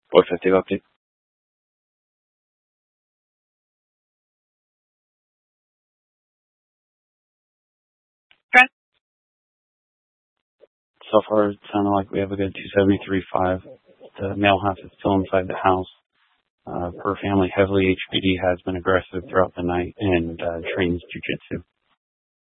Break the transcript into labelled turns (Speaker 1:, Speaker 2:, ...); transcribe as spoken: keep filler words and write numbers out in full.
Speaker 1: What's that update?
Speaker 2: Trent?
Speaker 1: So far, it sounded like we have a good two seventy-three point five. The male house is still inside the house. Uh, per family, heavily H P D has been aggressive throughout the night and uh, trains jujitsu.